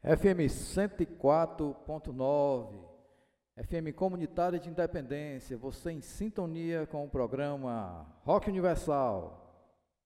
FM 104.9, FM Comunitária de Independência, você em sintonia com o programa Rock Universal.